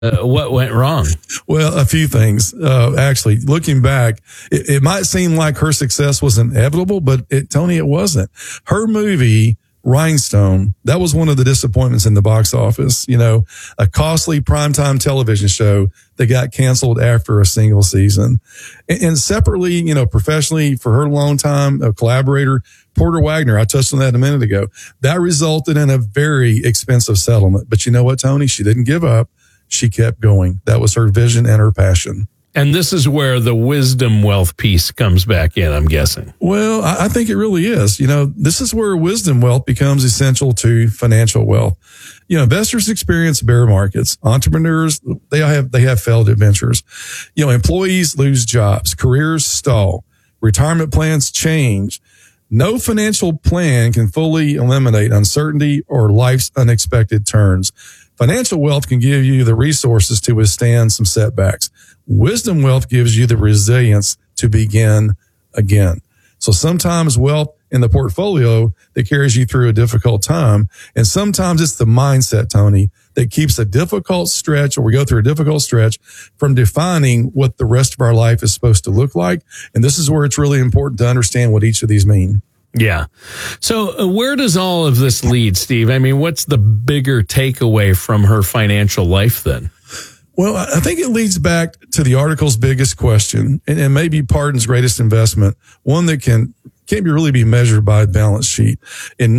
What went wrong? Well, a few things. Actually, looking back, it might seem like her success was inevitable, but Tony, it wasn't. Her movie, Rhinestone, that was one of the disappointments in the box office. You know, a costly primetime television show that got canceled after a single season. And separately, you know, professionally, for her long time, a collaborator, Porter Wagner, I touched on that a minute ago. That resulted in a very expensive settlement. But you know what, Tony? She didn't give up. She kept going. That was her vision and her passion. And this is where the wisdom wealth piece comes back in, I'm guessing. Well, I think it really is. You know, this is where wisdom wealth becomes essential to financial wealth. You know, investors experience bear markets. Entrepreneurs, they have failed adventures. You know, employees lose jobs. Careers stall. Retirement plans change. No financial plan can fully eliminate uncertainty or life's unexpected turns. Financial wealth can give you the resources to withstand some setbacks. Wisdom wealth gives you the resilience to begin again. So sometimes wealth in the portfolio that carries you through a difficult time. And sometimes it's the mindset, Tony, that keeps a difficult stretch, or we go through a difficult stretch, from defining what the rest of our life is supposed to look like. And this is where it's really important to understand what each of these mean. Yeah. So where does all of this lead, Steve? I mean, what's the bigger takeaway from her financial life then? Well, I think it leads back to the article's biggest question, and maybe Pardon's greatest investment, one that can't really be measured by a balance sheet. In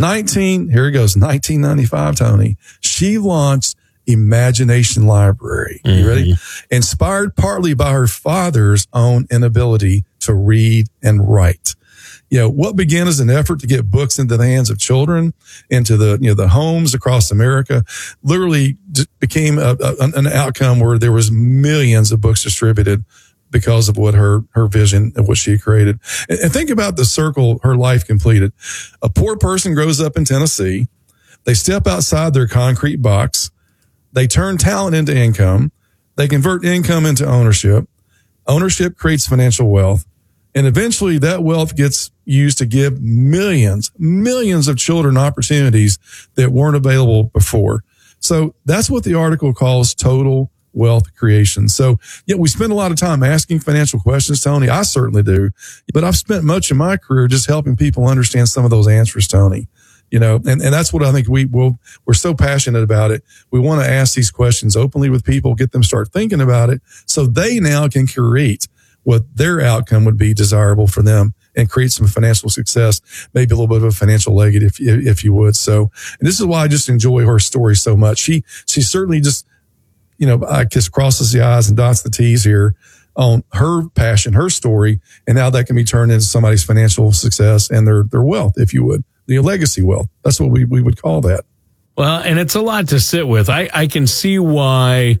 1995, Tony, she launched Imagination Library. You ready? Inspired partly by her father's own inability to read and write. You know, what began as an effort to get books into the hands of children, into the homes across America, literally became an outcome where there was millions of books distributed because of what her vision of what she created. And think about the circle her life completed. A poor person grows up in Tennessee. They step outside their concrete box. They turn talent into income. They convert income into ownership. Ownership creates financial wealth. And eventually that wealth gets used to give millions of children opportunities that weren't available before. So that's what the article calls total wealth creation. So yeah, we spend a lot of time asking financial questions, Tony. I certainly do. But I've spent much of my career just helping people understand some of those answers, Tony. You know, and that's what I think we're so passionate about it. We want to ask these questions openly with people, get them start thinking about it so they now can create what their outcome would be desirable for them and create some financial success, maybe a little bit of a financial leg, if you would. So, and this is why I just enjoy her story so much. She certainly just, you know, I guess crosses the I's and dots the T's here on her passion, her story, and how that can be turned into somebody's financial success and their wealth, if you would, the legacy wealth. That's what we would call that. Well, and it's a lot to sit with. I can see why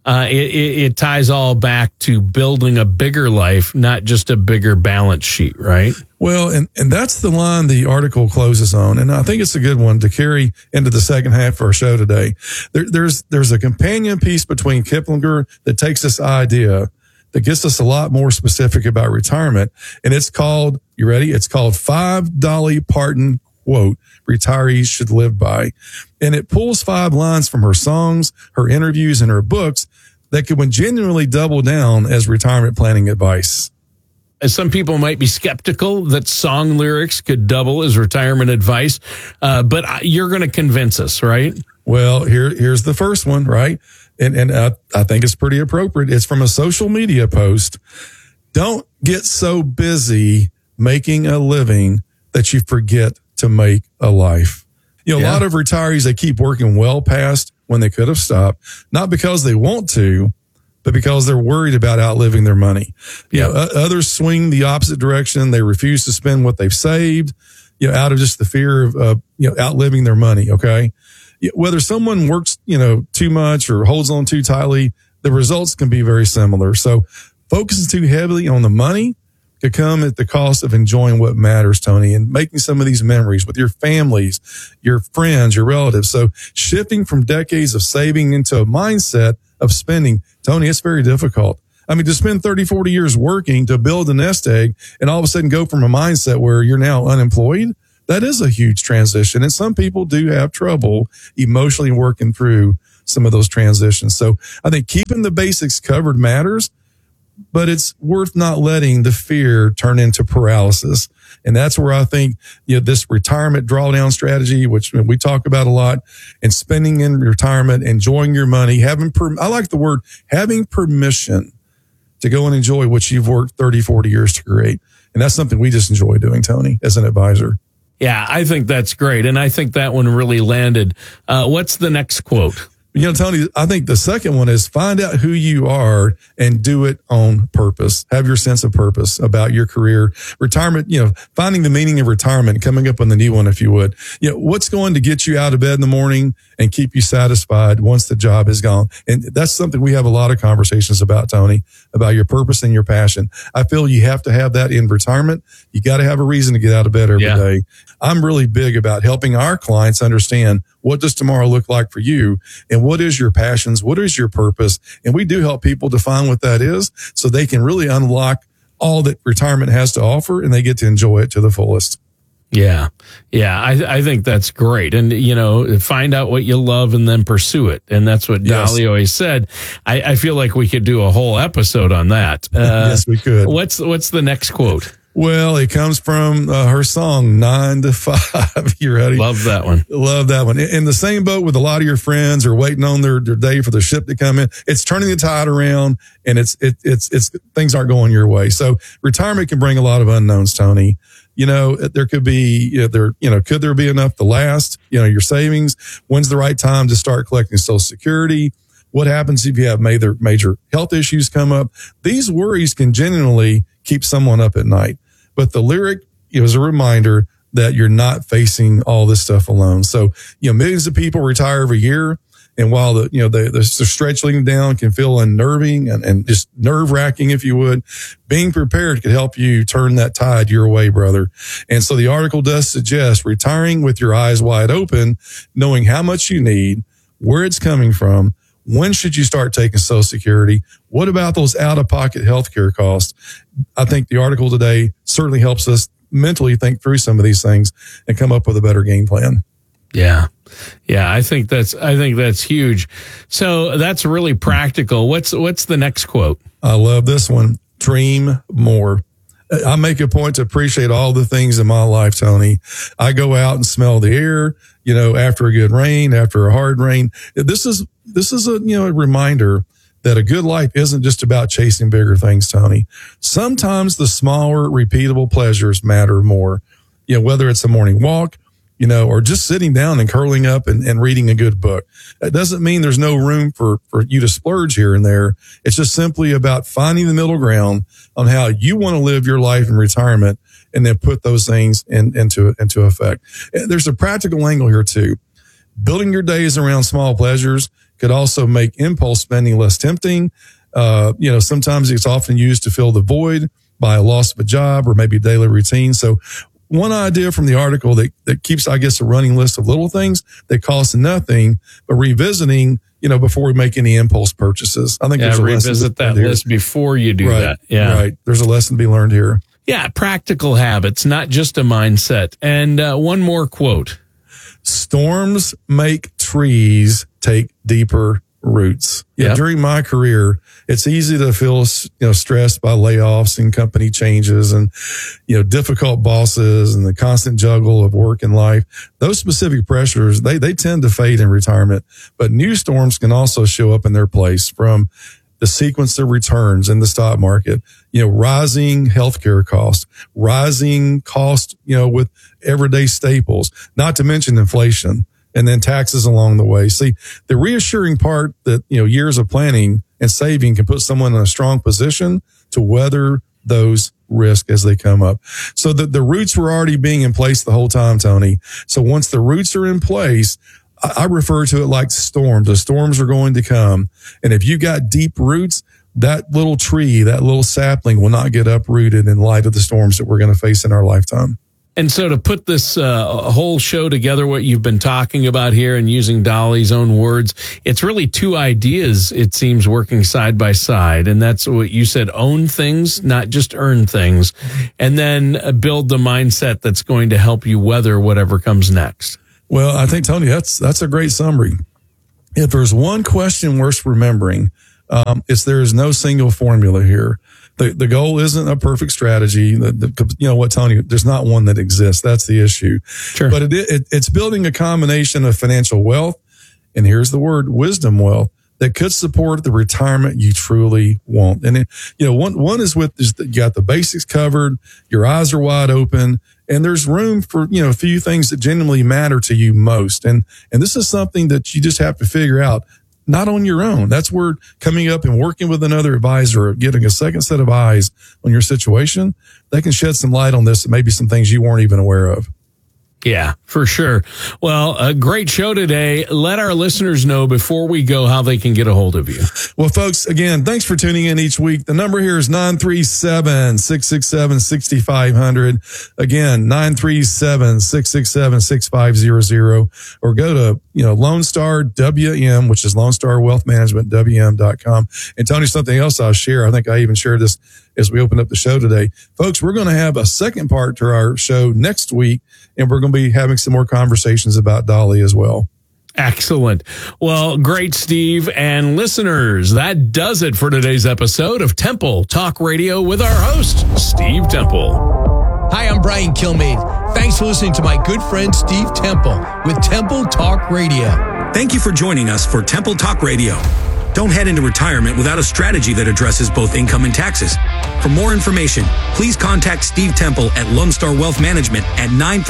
it ties all back to building a bigger life, not just a bigger balance sheet, right? Well, and that's the line the article closes on, and I think it's a good one to carry into the second half of our show today. There's a companion piece between Kiplinger that takes this idea that gets us a lot more specific about retirement, and it's called, you ready? It's called 5 Dolly Parton quote retirees should live by. And it pulls 5 lines from her songs, her interviews, and her books that could genuinely double down as retirement planning advice. As some people might be skeptical that song lyrics could double as retirement advice, but you're going to convince us, right? Well, here's the first one, right? And I think it's pretty appropriate. It's from a social media post. Don't get so busy making a living that you forget to make a life. You know, a lot of retirees, they keep working well past when they could have stopped, not because they want to, but because they're worried about outliving their money. You know, others swing the opposite direction. They refuse to spend what they've saved, you know, out of just the fear of, outliving their money. Okay. Whether someone works, too much or holds on too tightly, the results can be very similar. So focusing too heavily on the money could come at the cost of enjoying what matters, Tony, and making some of these memories with your families, your friends, your relatives. So shifting from decades of saving into a mindset of spending, Tony, it's very difficult. I mean, to spend 30, 40 years working to build a nest egg and all of a sudden go from a mindset where you're now unemployed, that is a huge transition. And some people do have trouble emotionally working through some of those transitions. So I think keeping the basics covered matters, but it's worth not letting the fear turn into paralysis. And that's where I think, this retirement drawdown strategy, which we talk about a lot, and spending in retirement, enjoying your money, I like the word having permission to go and enjoy what you've worked 30, 40 years to create. And that's something we just enjoy doing, Tony, as an advisor. Yeah, I think that's great. And I think that one really landed. What's the next quote? Tony, I think the second one is find out who you are and do it on purpose. Have your sense of purpose about your career, retirement, finding the meaning of retirement, coming up on the new one, if you would. What's going to get you out of bed in the morning and keep you satisfied once the job is gone? And that's something we have a lot of conversations about, Tony, about your purpose and your passion. I feel you have to have that in retirement. You got to have a reason to get out of bed every day. I'm really big about helping our clients understand what does tomorrow look like for you and what is your passions? What is your purpose? And we do help people define what that is so they can really unlock all that retirement has to offer and they get to enjoy it to the fullest. Yeah. I think that's great. And, find out what you love and then pursue it. And that's what Dolly always said. I feel like we could do a whole episode on that. Yes, we could. What's the next quote? Well, it comes from her song 9 to 5. You ready? Love that one. Love that one. In the same boat with a lot of your friends are waiting on their day for the ship to come in. It's turning the tide around and it's things aren't going your way. So retirement can bring a lot of unknowns, Tony. There could be, could there be enough to last? Your savings. When's the right time to start collecting Social Security? What happens if you have major health issues come up? These worries can genuinely keep someone up at night. But the lyric is a reminder that you're not facing all this stuff alone. So, millions of people retire every year. And while the stretch leading down can feel unnerving and just nerve wracking, if you would, being prepared could help you turn that tide your way, brother. And so the article does suggest retiring with your eyes wide open, knowing how much you need, where it's coming from. When should you start taking Social Security? What about those out-of-pocket healthcare costs? I think the article today certainly helps us mentally think through some of these things and come up with a better game plan. Yeah. I think that's huge. So that's really practical. What's the next quote? I love this one. Dream more. I make a point to appreciate all the things in my life, Tony. I go out and smell the air, after a good rain, after a hard rain. This is a reminder that a good life isn't just about chasing bigger things, Tony. Sometimes the smaller, repeatable pleasures matter more. Whether it's a morning walk, or just sitting down and curling up and reading a good book. That doesn't mean there's no room for you to splurge here and there. It's just simply about finding the middle ground on how you want to live your life in retirement and then put those things into effect. There's a practical angle here too. Building your days around small pleasures could also make impulse spending less tempting. Sometimes it's often used to fill the void by a loss of a job or maybe daily routine. So one idea from the article that keeps, I guess, a running list of little things that cost nothing, but revisiting, before we make any impulse purchases. I think there's a lesson. Revisit that list before you do that. Yeah. Right. There's a lesson to be learned here. Yeah. Practical habits, not just a mindset. And one more quote. Storms make trees take deeper roots. Yep. During my career, it's easy to feel, stressed by layoffs and company changes and, difficult bosses and the constant juggle of work and life. Those specific pressures, they tend to fade in retirement, but new storms can also show up in their place, from the sequence of returns in the stock market, rising healthcare costs, rising costs, with everyday staples, not to mention inflation. And then taxes along the way. See, the reassuring part that, years of planning and saving can put someone in a strong position to weather those risks as they come up. So the roots were already being in place the whole time, Tony. So once the roots are in place, I refer to it like storms. The storms are going to come. And if you got deep roots, that little tree, that little sapling will not get uprooted in light of the storms that we're going to face in our lifetime. And so to put this whole show together, what you've been talking about here and using Dolly's own words, it's really two ideas, it seems, working side by side. And that's what you said, own things, not just earn things, and then build the mindset that's going to help you weather whatever comes next. Well, I think, Tony, that's a great summary. if there's one question worth remembering, it's there is no single formula here. The goal isn't a perfect strategy. You know what, Tony? There's not one that exists. That's the issue. Sure. But it's building a combination of financial wealth, and here's the word, wisdom wealth, that could support the retirement you truly want. And one is you got the basics covered, your eyes are wide open, and there's room for a few things that genuinely matter to you most. And this is something that you just have to figure out. Not on your own. That's where coming up and working with another advisor, getting a second set of eyes on your situation, they can shed some light on this and maybe some things you weren't even aware of. Yeah, for sure. Well, a great show today. Let our listeners know before we go how they can get a hold of you. Well, folks, again, thanks for tuning in each week. The number here is 937-667-6500. Again, 937-667-6500. Or go to, Lone Star WM, which is Lone Star Wealth Management, WM.com. And Tony, something else I'll share. I think I even shared this as we open up the show today. Folks, we're going to have a second part to our show next week, and we're going to be having some more conversations about Dolly as well. Excellent. Well, great, Steve. And listeners, that does it for today's episode of Temple Talk Radio with our host, Steve Temple. Hi, I'm Brian Kilmeade. Thanks for listening to my good friend Steve Temple with Temple Talk Radio. Thank you for joining us for Temple Talk Radio. Don't head into retirement without a strategy that addresses both income and taxes. For more information, please contact Steve Temple at Lone Star Wealth Management at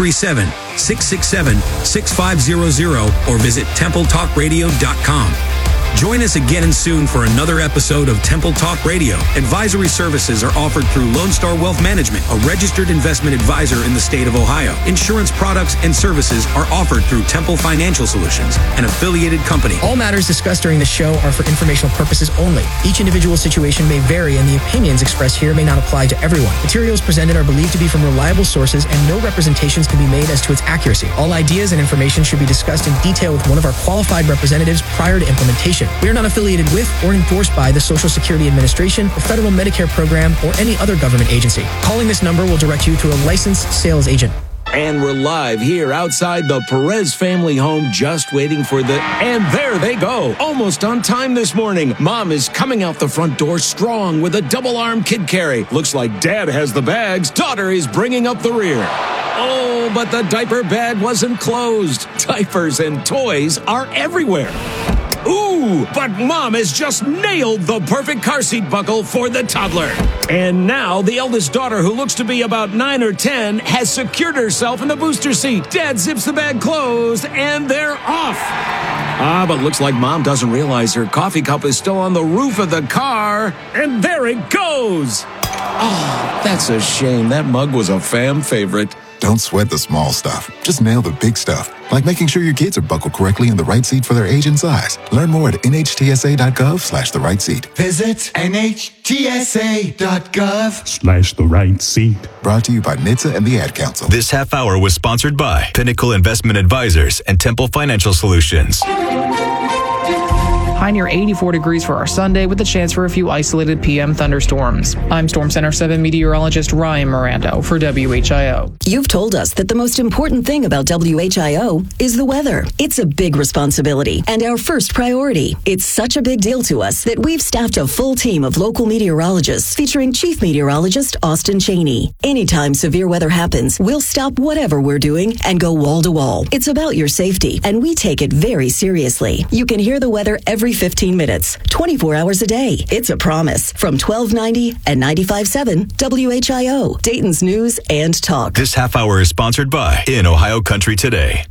937-667-6500 or visit TempleTalkRadio.com. Join us again and soon for another episode of Temple Talk Radio. Advisory services are offered through Lone Star Wealth Management, a registered investment advisor in the state of Ohio. Insurance products and services are offered through Temple Financial Solutions, an affiliated company. All matters discussed during the show are for informational purposes only. Each individual situation may vary, and the opinions expressed here may not apply to everyone. Materials presented are believed to be from reliable sources, and no representations can be made as to its accuracy. All ideas and information should be discussed in detail with one of our qualified representatives prior to implementation. We are not affiliated with or endorsed by the Social Security Administration, the Federal Medicare Program, or any other government agency. Calling this number will direct you to a licensed sales agent. And we're live here outside the Perez family home, just waiting for and there they go. Almost on time this morning. Mom is coming out the front door strong with a double-arm kid carry. Looks like Dad has the bags. Daughter is bringing up the rear. Oh, but the diaper bag wasn't closed. Diapers and toys are everywhere. Ooh, but Mom has just nailed the perfect car seat buckle for the toddler. And now the eldest daughter, who looks to be about 9 or 10, has secured herself in the booster seat. Dad zips the bag closed, and they're off. But looks like Mom doesn't realize her coffee cup is still on the roof of the car. And there it goes. Oh, that's a shame. That mug was a fam favorite. Don't sweat the small stuff. Just nail the big stuff, like making sure your kids are buckled correctly in the right seat for their age and size. Learn more at nhtsa.gov/the right seat. Visit nhtsa.gov/the right seat. Brought to you by NHTSA and the Ad Council. This half hour was sponsored by Pinnacle Investment Advisors and Temple Financial Solutions. High near 84 degrees for our Sunday with a chance for a few isolated PM thunderstorms. I'm Storm Center 7 meteorologist Ryan Mirando for WHIO. You've told us that the most important thing about WHIO is the weather. It's a big responsibility and our first priority. It's such a big deal to us that we've staffed a full team of local meteorologists featuring Chief Meteorologist Austin Cheney. Anytime severe weather happens, we'll stop whatever we're doing and go wall to wall. It's about your safety, and we take it very seriously. You can hear the weather every 15 minutes, 24 hours a day. It's a promise from 1290 and 95.7 WHIO, Dayton's News and Talk. This half hour is sponsored by In Ohio Country Today.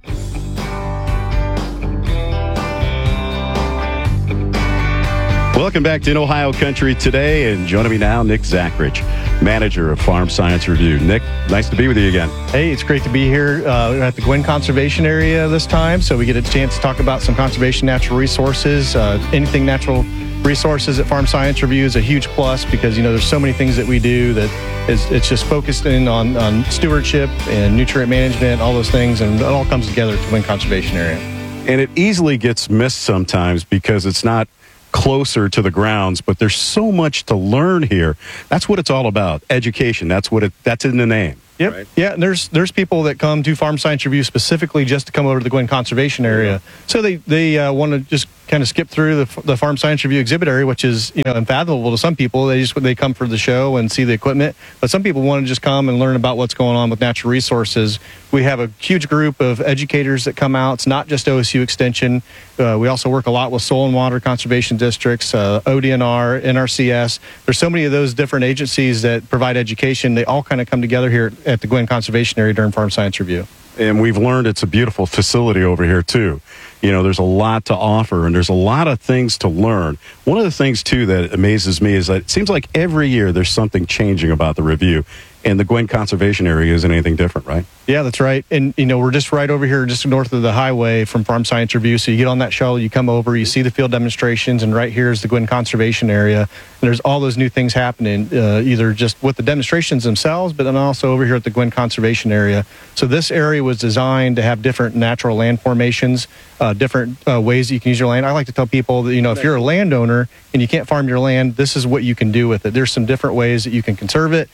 Welcome back to In Ohio Country Today, and joining me now, Nick Zachrich, manager of Farm Science Review. Nick, nice to be with you again. Hey, it's great to be here at the Gwinn Conservation Area this time, so we get a chance to talk about some conservation natural resources. Anything natural resources at Farm Science Review is a huge plus because, there's so many things that we do that it's just focused in on stewardship and nutrient management, all those things, and it all comes together at the Gwinn Conservation Area. And it easily gets missed sometimes because it's not closer to the grounds, but there's so much to learn here. That's what it's all about. Education. That's in the name. Yep. Right? Yeah, and there's people that come to Farm Science Review specifically just to come over to the Gwinn Conservation Area. So they want to just kind of skip through the Farm Science Review exhibit area, which is unfathomable to some people. They come for the show and see the equipment, but some people want to just come and learn about what's going on with natural resources. We have a huge group of educators that come out. It's not just OSU Extension. We also work a lot with soil and water conservation districts, ODNR, NRCS. There's so many of those different agencies that provide education. They all kind of come together here at the Gwinn Conservation Area during Farm Science Review. And we've learned it's a beautiful facility over here, too. There's a lot to offer, and there's a lot of things to learn. One of the things, too, that amazes me is that it seems like every year there's something changing about the review. And the Gwinn Conservation Area isn't anything different, right? Yeah, that's right. And, we're just right over here, just north of the highway from Farm Science Review. So you get on that shuttle, you come over, you see the field demonstrations, and right here is the Gwinn Conservation Area. And there's all those new things happening, either just with the demonstrations themselves, but then also over here at the Gwinn Conservation Area. So this area was designed to have different natural land formations, different ways that you can use your land. I like to tell people that, if you're a landowner and you can't farm your land, this is what you can do with it. There's some different ways that you can conserve it.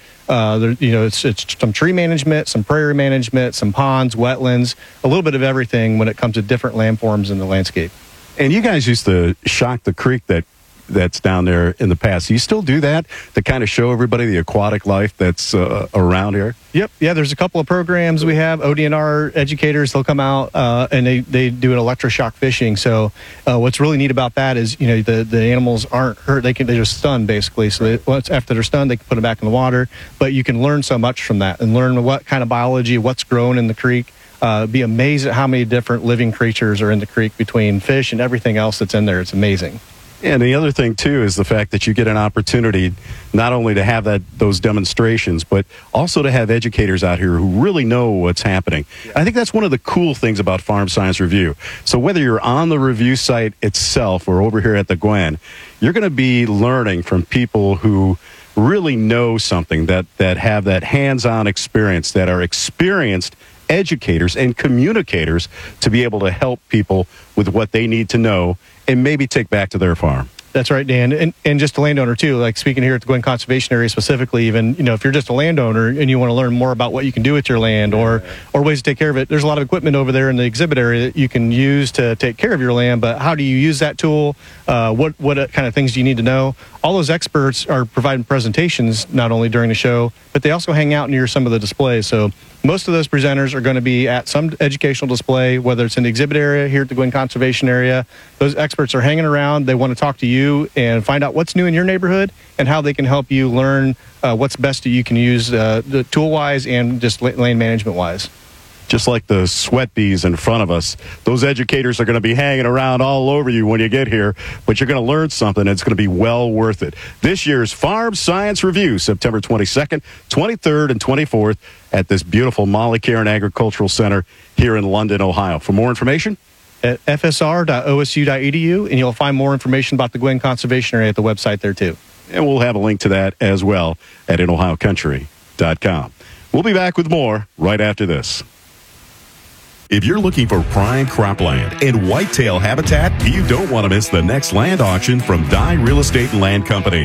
It's some tree management, some prairie management, some ponds, wetlands, a little bit of everything when it comes to different landforms in the landscape. And you guys used to shock the creek that's down there in the past. Do you still do that to kind of show everybody the aquatic life that's around here? Yep. Yeah, there's a couple of programs we have. ODNR educators, they'll come out and they do an electroshock fishing. So what's really neat about that is, the animals aren't hurt. They're just stunned, basically. So after they're stunned, they can put them back in the water. But you can learn so much from that and learn what kind of biology, what's growing in the creek. Be amazed at how many different living creatures are in the creek between fish and everything else that's in there. It's amazing. And the other thing, too, is the fact that you get an opportunity not only to have those demonstrations, but also to have educators out here who really know what's happening. Yeah. I think that's one of the cool things about Farm Science Review. So whether you're on the review site itself or over here at the Gwinn, you're going to be learning from people who really know something, that have that hands-on experience, that are experienced educators and communicators to be able to help people with what they need to know and maybe take back to their farm. That's right, Dan. And just a landowner, too. Like speaking here at the Gwinn Conservation Area specifically, even, if you're just a landowner and you want to learn more about what you can do with your land or ways to take care of it, there's a lot of equipment over there in the exhibit area that you can use to take care of your land. But how do you use that tool? What kind of things do you need to know? All those experts are providing presentations not only during the show, but they also hang out near some of the displays. So most of those presenters are going to be at some educational display, whether it's in the exhibit area here at the Gwinn Conservation Area. Those experts are hanging around. They want to talk to you and find out what's new in your neighborhood and how they can help you learn what's best that you can use the tool-wise and just land management-wise. Just like the sweat bees in front of us, those educators are going to be hanging around all over you when you get here, but you're going to learn something, and it's going to be well worth it. This year's Farm Science Review, September 22nd, 23rd, and 24th at this beautiful Molly Cairn Agricultural Center here in London, Ohio. For more information, at fsr.osu.edu, and you'll find more information about the Gwinn Conservation Area at the website there, too. And we'll have a link to that as well at inohiocountry.com. We'll be back with more right after this. If you're looking for prime cropland and whitetail habitat, you don't want to miss the next land auction from Dye Real Estate and Land Company.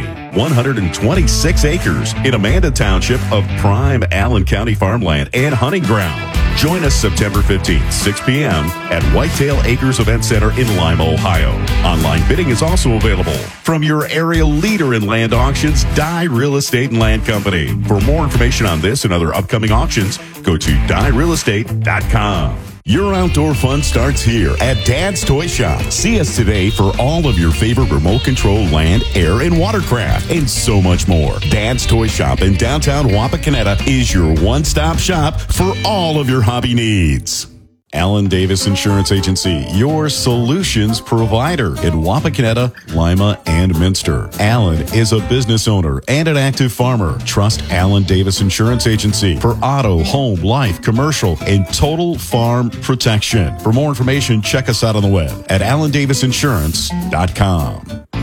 126 acres in Amanda Township of prime Allen County farmland and hunting ground. Join us September 15th, 6 p.m. at Whitetail Acres Event Center in Lima, Ohio. Online bidding is also available from your area leader in land auctions, Dye Real Estate and Land Company. For more information on this and other upcoming auctions, go to dyerealestate.com. Your outdoor fun starts here at Dad's Toy Shop. See us today for all of your favorite remote control land, air, and watercraft, and so much more. Dad's Toy Shop in downtown Wapakoneta is your one-stop shop for all of your hobby needs. Allen Davis Insurance Agency, your solutions provider in Wapakoneta, Lima, and Minster. Allen is a business owner and an active farmer. Trust Allen Davis Insurance Agency for auto, home, life, commercial, and total farm protection. For more information, check us out on the web at AllenDavisInsurance.com.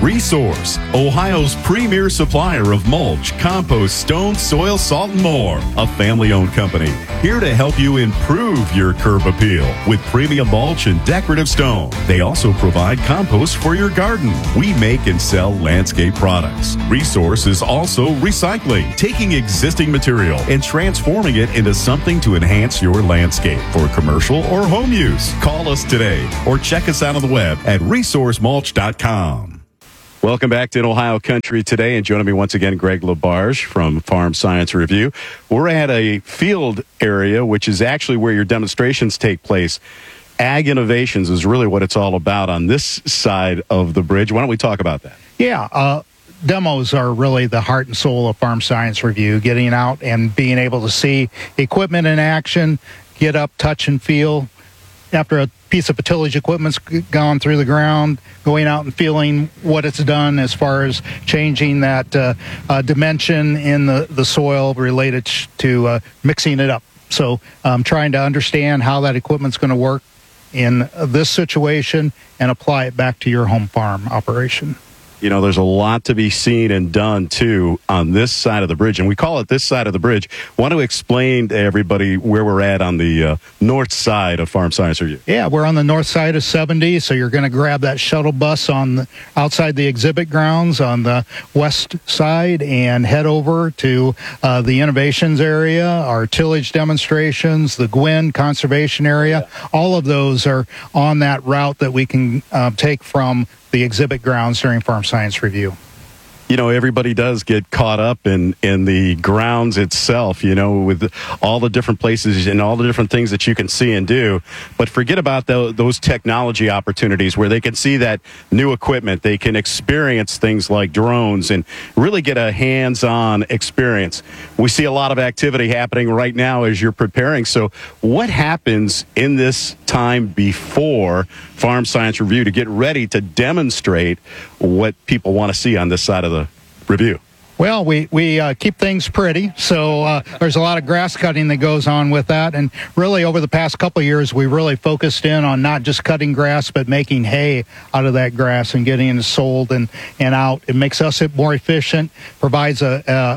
Resource, Ohio's premier supplier of mulch, compost, stone, soil, salt, and more. A family-owned company here to help you improve your curb appeal with premium mulch and decorative stone. They also provide compost for your garden. We make and sell landscape products. Resource is also recycling, taking existing material and transforming it into something to enhance your landscape for commercial or home use. Call us today or check us out on the web at resourcemulch.com. Welcome back to In Ohio Country today, and joining me once again, Greg LaBarge from Farm Science Review. We're at a field area, which is actually where your demonstrations take place. Ag Innovations is really what it's all about on this side of the bridge. Why don't we talk about that? Yeah, demos are really the heart and soul of Farm Science Review, getting out and being able to see equipment in action, get up, touch, and feel. After a piece of tillage equipment's gone through the ground, going out and feeling what it's done as far as changing that dimension in the soil related to mixing it up. So trying to understand how that equipment's going to work in this situation and apply it back to your home farm operation. You know, there's a lot to be seen and done, too, on this side of the bridge. And we call it this side of the bridge. Want to explain to everybody where we're at on the north side of Farm Science Review? Yeah, we're on the north side of 70, so you're going to grab that shuttle bus outside the exhibit grounds on the west side and head over to the innovations area, our tillage demonstrations, the Gwynn conservation area. All of those are on that route that we can take from the exhibit grounds during Farm Science Review. You know, everybody does get caught up in the grounds itself, you know, with all the different places and all the different things that you can see and do. But forget about those technology opportunities where they can see that new equipment. They can experience things like drones and really get a hands-on experience. We see a lot of activity happening right now as you're preparing. So what happens in this time before Farm Science Review to get ready to demonstrate what people want to see on this side of the review? Well, we keep things pretty, so there's a lot of grass cutting that goes on with that. And really, over the past couple of years, we really focused in on not just cutting grass, but making hay out of that grass and getting it sold and out. It makes us more efficient, provides a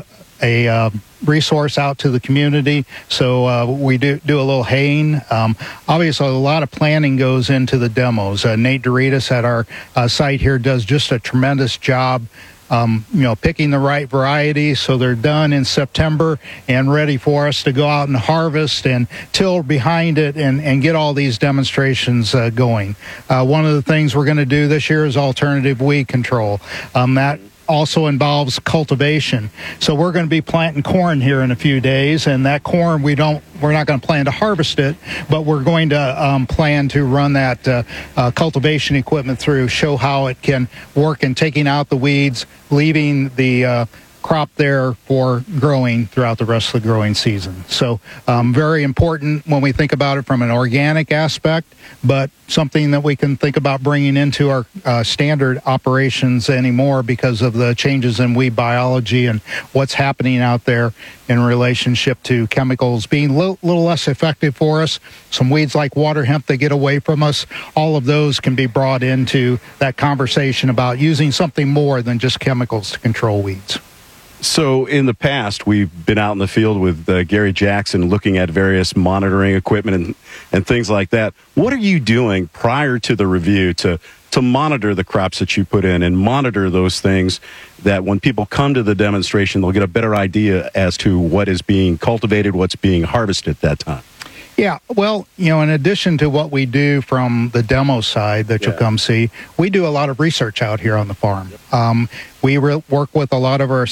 resource out to the community. So we do a little haying. Obviously, a lot of planning goes into the demos. Nate Doritas at our site here does just a tremendous job picking the right variety so they're done in September and ready for us to go out and harvest and till behind it and get all these demonstrations going. One of the things we're going to do this year is alternative weed control. That also involves cultivation. So we're going to be planting corn here in a few days, and that corn we're not going to plan to harvest it, but we're going to plan to run that cultivation equipment through, show how it can work in taking out the weeds, leaving the crop there for growing throughout the rest of the growing season. So very important when we think about it from an organic aspect, but something that we can think about bringing into our standard operations anymore because of the changes in weed biology and what's happening out there in relationship to chemicals being a little less effective for us. Some weeds like water hemp that get away from us, all of those can be brought into that conversation about using something more than just chemicals to control weeds. So in the past, we've been out in the field with Gary Jackson looking at various monitoring equipment and things like that. What are you doing prior to the review to monitor the crops that you put in and monitor those things that when people come to the demonstration, they'll get a better idea as to what is being cultivated, what's being harvested at that time? Yeah, well, in addition to what we do from the demo side that you'll come see, we do a lot of research out here on the farm. We work with a lot of our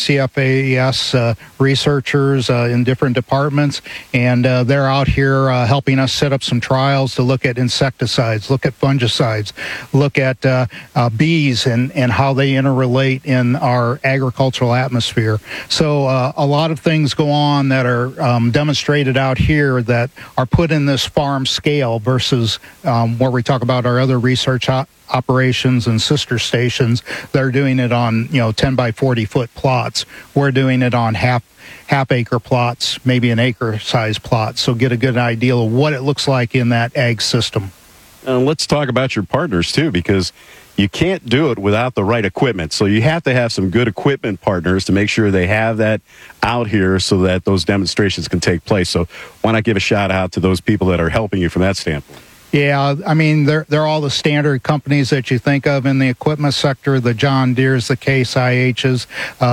CFAS researchers in different departments, and they're out here helping us set up some trials to look at insecticides, look at fungicides, look at bees and how they interrelate in our agricultural atmosphere. So a lot of things go on that are demonstrated out here that are put in this farm scale versus where we talk about our other research operations and sister stations. They're doing it on 10 by 40 foot plots. We're doing it on half acre plots, maybe an acre size plot. So get a good idea of what it looks like in that ag system. Let's talk about your partners too, because you can't do it without the right equipment. So you have to have some good equipment partners to make sure they have that out here so that those demonstrations can take place. So why not give a shout out to those people that are helping you from that standpoint? Yeah, I mean, they're all the standard companies that you think of in the equipment sector, the John Deere's, the Case IH's,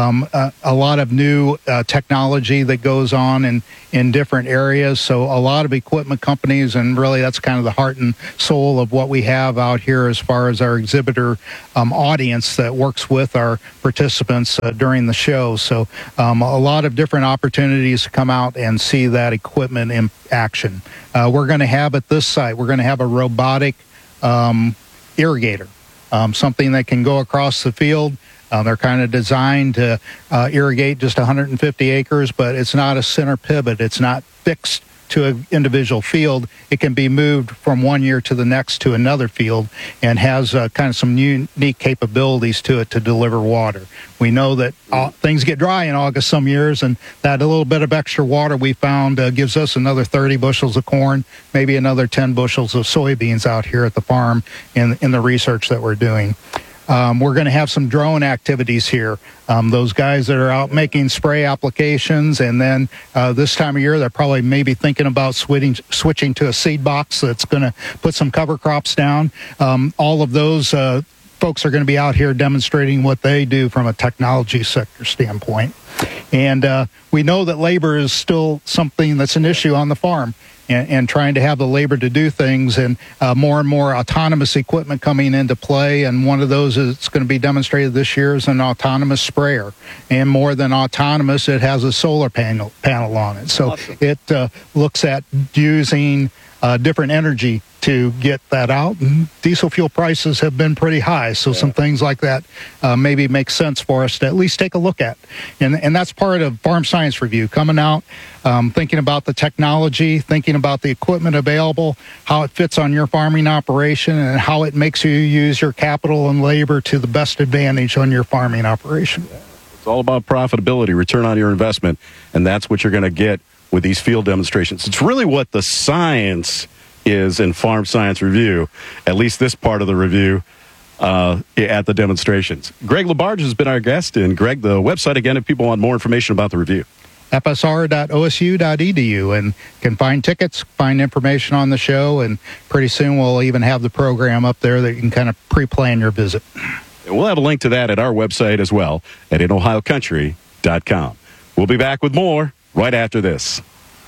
a lot of new technology that goes on in different areas. So a lot of equipment companies, and really that's kind of the heart and soul of what we have out here as far as our exhibitor audience that works with our participants during the show. So a lot of different opportunities to come out and see that equipment in action. We're going to have at this site, we're going to have a robotic irrigator, something that can go across the field. They're kind of designed to irrigate just 150 acres, but it's not a center pivot. It's not fixed to an individual field. It can be moved from one year to the next to another field and has kind of some unique capabilities to it to deliver water. We know that things get dry in August some years, and that a little bit of extra water we found gives us another 30 bushels of corn, maybe another 10 bushels of soybeans out here at the farm in the research that we're doing. We're going to have some drone activities here. Those guys that are out making spray applications, and then this time of year, they're probably maybe thinking about switching to a seed box that's going to put some cover crops down. All of those folks are going to be out here demonstrating what they do from a technology sector standpoint. And we know that labor is still something that's an issue on the farm. And trying to have the labor to do things, and more and more autonomous equipment coming into play. And one of those is going to be demonstrated this year is an autonomous sprayer. And more than autonomous, it has a solar panel on it. So awesome. It looks at using different energy to get that out. And diesel fuel prices have been pretty high, so some things like that maybe make sense for us to at least take a look at. And that's part of Farm Science Review, coming out, thinking about the technology, thinking about the equipment available, how it fits on your farming operation, and how it makes you use your capital and labor to the best advantage on your farming operation. It's all about profitability, return on your investment, and that's what you're going to get with these field demonstrations. It's really what the science is in Farm Science Review, at least this part of the review at the demonstrations. Greg LaBarge has been our guest, and Greg, the website again if people want more information about the review. fsr.osu.edu, and can find tickets, find information on the show, and pretty soon we'll even have the program up there that you can kind of pre-plan your visit. And we'll have a link to that at our website as well at InOhioCountry.com. We'll be back with more right after this.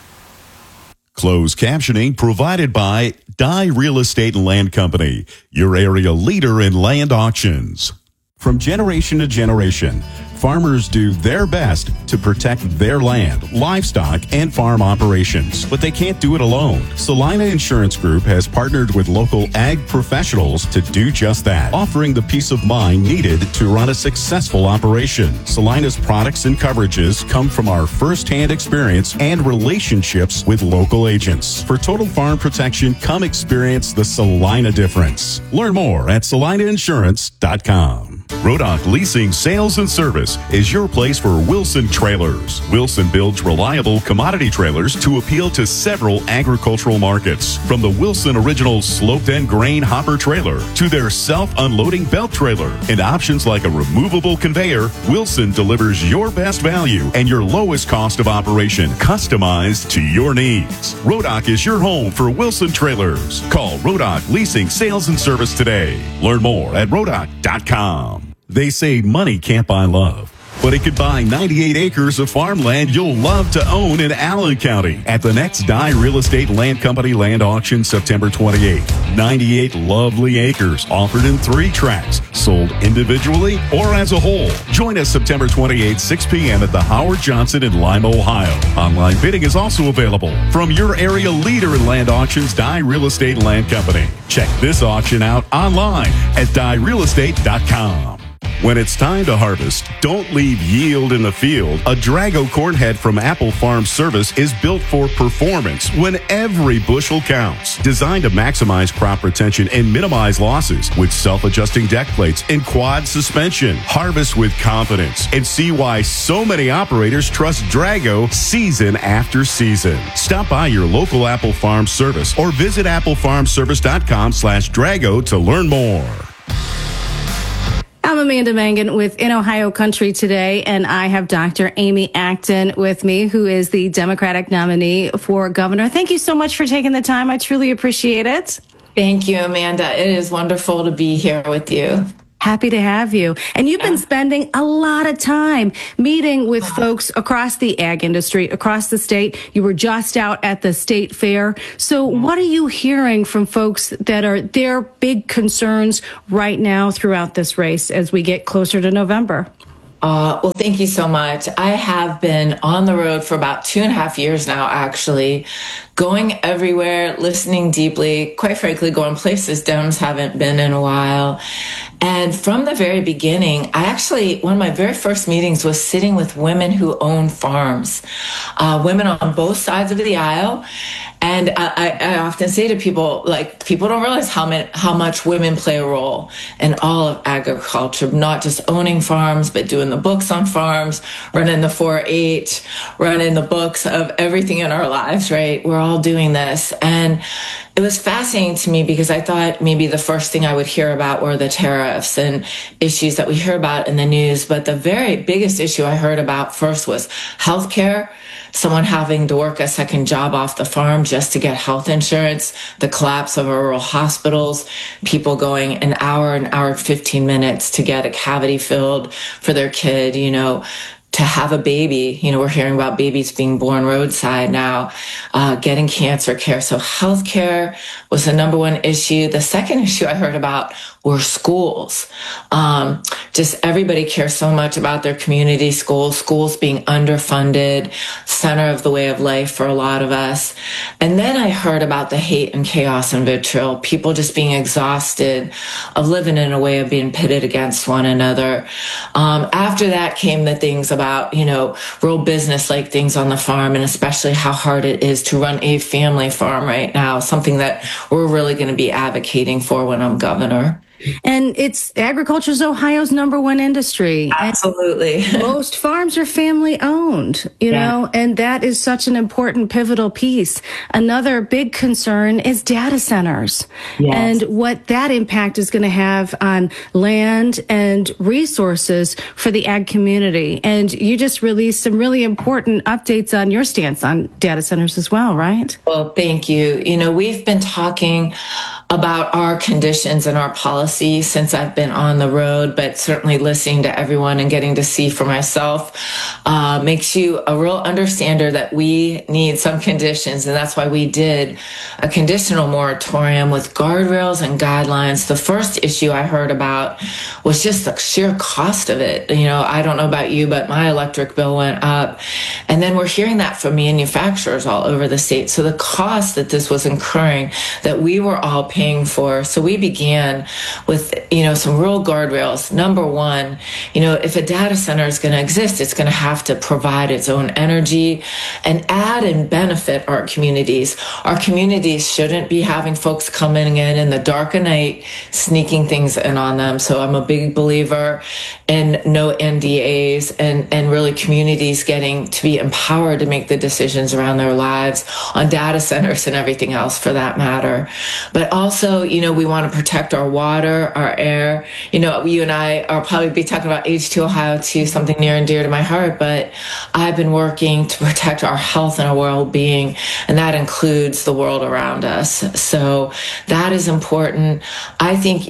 Closed captioning provided by Dye Real Estate and Land Company, your area leader in land auctions. From generation to generation, farmers do their best to protect their land, livestock, and farm operations. But they can't do it alone. Salina Insurance Group has partnered with local ag professionals to do just that, offering the peace of mind needed to run a successful operation. Salina's products and coverages come from our first-hand experience and relationships with local agents. For total farm protection, come experience the Salina difference. Learn more at salinainsurance.com. Rodock Leasing Sales and Service is your place for Wilson Trailers. Wilson builds reliable commodity trailers to appeal to several agricultural markets. From the Wilson Original Sloped End Grain Hopper Trailer to their self-unloading belt trailer and options like a removable conveyor, Wilson delivers your best value and your lowest cost of operation, customized to your needs. Rodock is your home for Wilson Trailers. Call Rodock Leasing Sales and Service today. Learn more at rodock.com. They say money can't buy love, but it could buy 98 acres of farmland you'll love to own in Allen County at the next Dye Real Estate Land Company land auction September 28th. 98 lovely acres offered in 3 tracts, sold individually or as a whole. Join us September 28th, 6 p.m. at the Howard Johnson in Lima, Ohio. Online bidding is also available from your area leader in land auctions, Dye Real Estate Land Company. Check this auction out online at dyerealestate.com. When it's time to harvest, don't leave yield in the field. A Drago corn head from Apple Farm Service is built for performance when every bushel counts. Designed to maximize crop retention and minimize losses with self-adjusting deck plates and quad suspension. Harvest with confidence and see why so many operators trust Drago season after season. Stop by your local Apple Farm Service or visit applefarmservice.com/Drago to learn more. I'm Amanda Mangan with In Ohio Country Today, and I have Dr. Amy Acton with me, who is the Democratic nominee for governor. Thank you so much for taking the time. I truly appreciate it. Thank you, Amanda. It is wonderful to be here with you. Happy to have you. And you've been spending a lot of time meeting with folks across the ag industry, across the state. You were just out at the state fair. So what are you hearing from folks that are their big concerns right now throughout this race as we get closer to November? Well, thank you so much. I have been on the road for about 2.5 years now, actually, going everywhere, listening deeply, quite frankly, going places Dems haven't been in a while. And from the very beginning, one of my very first meetings was sitting with women who own farms, women on both sides of the aisle. And I often say to people, like, people don't realize how much women play a role in all of agriculture, not just owning farms, but doing the books on farms, running the 4-H, running the books of everything in our lives, right? We're all doing this. And it was fascinating to me because I thought maybe the first thing I would hear about were the tariffs and issues that we hear about in the news. But the very biggest issue I heard about first was healthcare. Someone having to work a second job off the farm just to get health insurance, the collapse of our rural hospitals, people going an hour and 15 minutes to get a cavity filled for their kid, to have a baby. We're hearing about babies being born roadside now, getting cancer care. So healthcare was the number one issue. The second issue I heard about were schools. Just everybody cares so much about their community schools being underfunded, center of the way of life for a lot of us. And then I heard about the hate and chaos and vitriol, people just being exhausted of living in a way of being pitted against one another. After that came the things about, real business like things on the farm, and especially how hard it is to run a family farm right now, something that we're really going to be advocating for when I'm governor. And agriculture is Ohio's number one industry. Absolutely. And most farms are family owned, know, and that is such an important pivotal piece. Another big concern is data centers and what that impact is going to have on land and resources for the ag community. And you just released some really important updates on your stance on data centers as well, right? Well, thank you. We've been talking about our conditions and our policy since I've been on the road, but certainly listening to everyone and getting to see for myself makes you a real understander that we need some conditions. And that's why we did a conditional moratorium with guardrails and guidelines. The first issue I heard about was just the sheer cost of it. I don't know about you, but my electric bill went up. And then we're hearing that from manufacturers all over the state. So the cost that this was incurring, that we were all paying for. So we began with, some real guardrails. Number one, if a data center is going to exist, it's going to have to provide its own energy and add and benefit our communities. Our communities shouldn't be having folks coming in the dark of night, sneaking things in on them. So I'm a big believer in no NDAs and really communities getting to be empowered to make the decisions around their lives on data centers and everything else for that matter. But also, we want to protect our water, our air. You and I are probably be talking about H2 Ohio too, something near and dear to my heart, but I've been working to protect our health and our well-being, and that includes the world around us. So that is important. I think,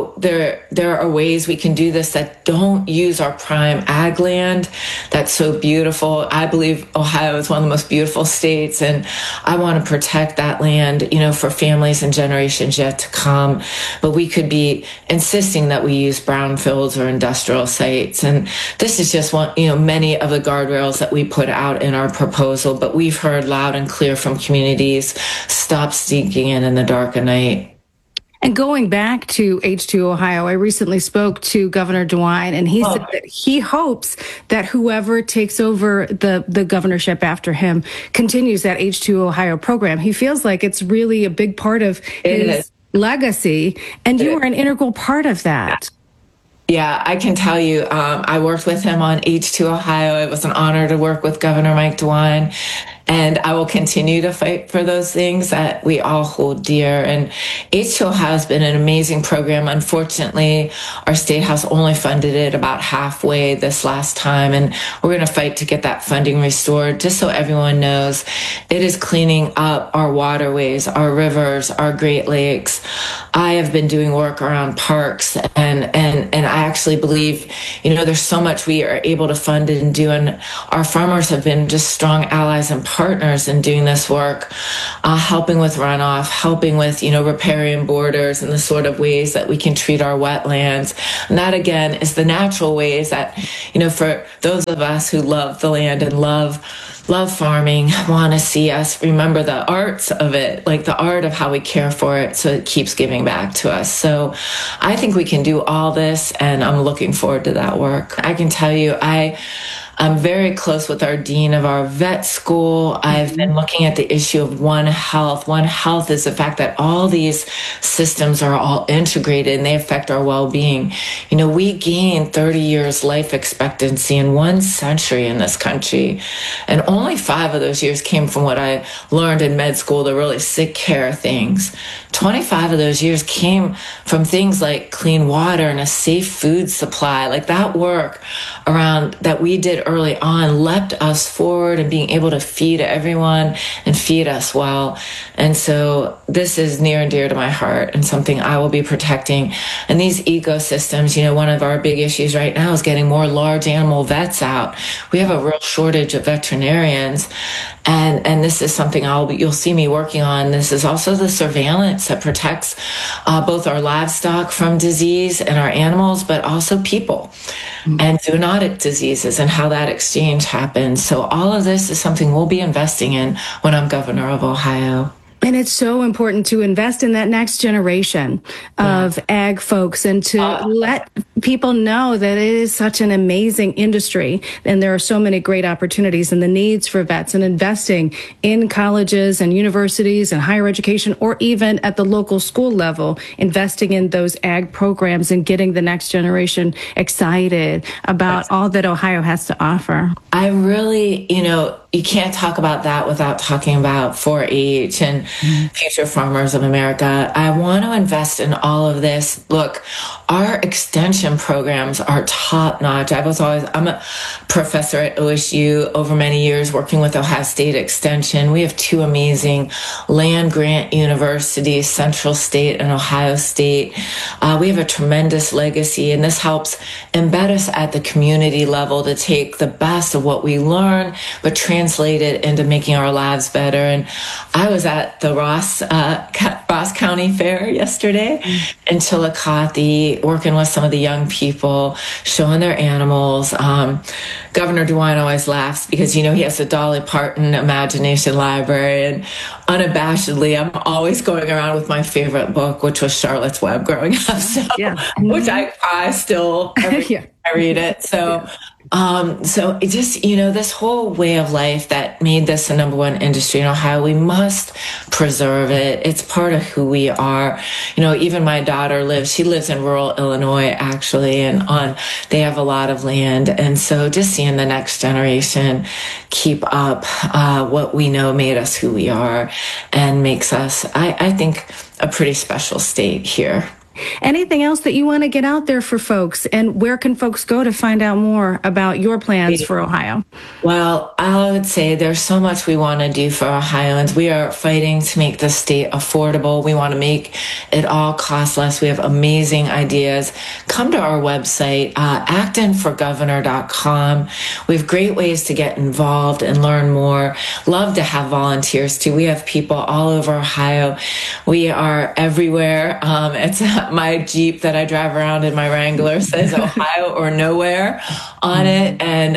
there are ways we can do this that don't use our prime ag land. That's so beautiful. I believe Ohio is one of the most beautiful states, and I want to protect that land, for families and generations yet to come. But we could be insisting that we use brownfields or industrial sites. And this is just one, many of the guardrails that we put out in our proposal, but we've heard loud and clear from communities, stop sneaking in the dark of night. And going back to H2 Ohio, I recently spoke to Governor DeWine, and he said that he hopes that whoever takes over the governorship after him continues that H2 Ohio program. He feels like it's really a big part of his legacy, and you were an integral part of that. Yeah, I can tell you, I worked with him on H2 Ohio. It was an honor to work with Governor Mike DeWine. And I will continue to fight for those things that we all hold dear. And H2Ohio has been an amazing program. Unfortunately, our state house only funded it about halfway this last time. And we're going to fight to get that funding restored. Just so everyone knows, it is cleaning up our waterways, our rivers, our Great Lakes. I have been doing work around parks, and I actually believe, there's so much we are able to fund and do, and our farmers have been just strong allies and partners in doing this work, helping with runoff, helping with, riparian borders and the sort of ways that we can treat our wetlands. And that, again, is the natural ways that, for those of us who love the land and love farming, want to see us remember the arts of it, like the art of how we care for it so it keeps giving back to us. So I think we can do all this, and I'm looking forward to that work. I can tell you, I'm very close with our dean of our vet school. I've been looking at the issue of One Health. One Health is the fact that all these systems are all integrated and they affect our well-being. We gained 30 years life expectancy in 1 century in this country. And only 5 of those years came from what I learned in med school, the really sick care things. 25 of those years came from things like clean water and a safe food supply. Like that work around that we did early on leapt us forward and being able to feed everyone and feed us well. And so this is near and dear to my heart and something I will be protecting. And these ecosystems, one of our big issues right now is getting more large animal vets out. We have a real shortage of veterinarians. And this is something you'll see me working on. This is also the surveillance that protects both our livestock from disease and our animals, but also people and zoonotic diseases and how that exchange happens. So all of this is something we'll be investing in when I'm governor of Ohio. And it's so important to invest in that next generation of ag folks and to let people know that it is such an amazing industry. And there are so many great opportunities and the needs for vets, and investing in colleges and universities and higher education, or even at the local school level, investing in those ag programs and getting the next generation excited about all that Ohio has to offer. I really, you can't talk about that without talking about 4-H and Future Farmers of America. I want to invest in all of this. Look, our extension programs are top notch. I'm a professor at OSU over many years working with Ohio State Extension. We have 2 amazing land grant universities, Central State and Ohio State. We have a tremendous legacy, and this helps embed us at the community level to take the best of what we learn, but translate it into making our lives better. And I was at the Ross County Fair yesterday in Chillicothe, working with some of the young people, showing their animals. Governor DeWine always laughs because, he has a Dolly Parton Imagination Library, and unabashedly, I'm always going around with my favorite book, which was Charlotte's Web growing up, which I still I read it. So it just, this whole way of life that made this the #1 industry in Ohio, we must preserve it. It's part of who we are. Even my daughter she lives in rural Illinois, actually, and they have a lot of land. And so just seeing the next generation keep up what we know made us who we are and makes us, I think, a pretty special state here. Anything else that you want to get out there for folks, and where can folks go to find out more about your plans for Ohio? Well, I would say there's so much we want to do for Ohioans. We are fighting to make the state affordable. We want to make it all cost less. We have amazing ideas. Come to our website, actonforgovernor.com. We have great ways to get involved and learn more. Love to have volunteers too. We have people all over Ohio. We are everywhere. It's my Jeep that I drive around in, my Wrangler, says Ohio or nowhere on it. And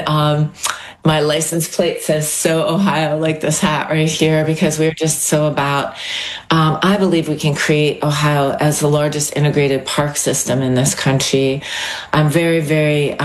my license plate says So Ohio, like this hat right here, because we're just so about, I believe we can create Ohio as the largest integrated park system in this country. I'm very, very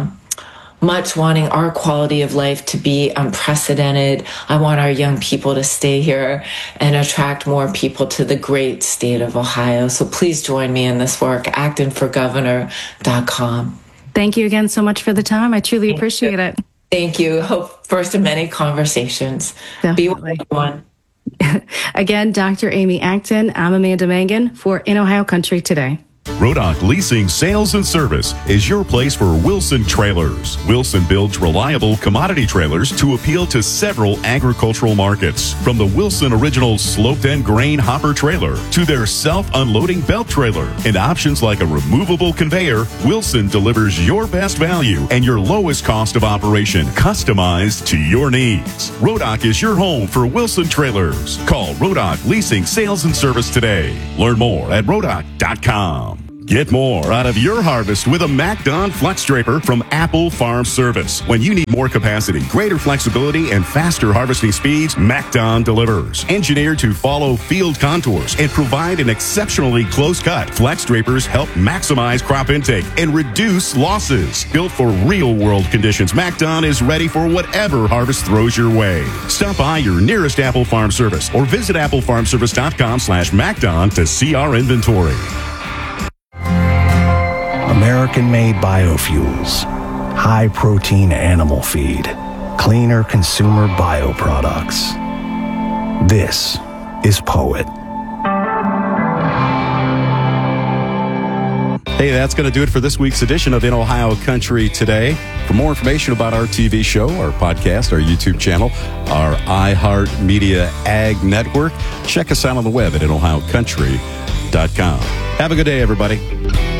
much wanting our quality of life to be unprecedented. I want our young people to stay here and attract more people to the great state of Ohio. So please join me in this work, actonforgovernor.com. Thank you again so much for the time. I truly appreciate it. Thank you. Hope first of many conversations. Definitely. Be one. Again, Dr. Amy Acton. I'm Amanda Mangan for In Ohio Country Today. Rodock Leasing Sales and Service is your place for Wilson Trailers. Wilson builds reliable commodity trailers to appeal to several agricultural markets. From the Wilson original sloped end grain hopper trailer to their self-unloading belt trailer and options like a removable conveyor, Wilson delivers your best value and your lowest cost of operation, customized to your needs. Rodock is your home for Wilson Trailers. Call Rodock Leasing Sales and Service today. Learn more at rodock.com. Get more out of your harvest with a MacDon Flex Draper from Apple Farm Service. When you need more capacity, greater flexibility, and faster harvesting speeds, MacDon delivers. Engineered to follow field contours and provide an exceptionally close cut, Flex Drapers help maximize crop intake and reduce losses. Built for real-world conditions, MacDon is ready for whatever harvest throws your way. Stop by your nearest Apple Farm Service or visit applefarmservice.com/MacDon to see our inventory. American-made biofuels, high-protein animal feed, cleaner consumer bioproducts. This is Poet. Hey, that's going to do it for this week's edition of In Ohio Country Today. For more information about our TV show, our podcast, our YouTube channel, our iHeartMedia Ag Network, check us out on the web at InOhioCountry.com. Have a good day, everybody.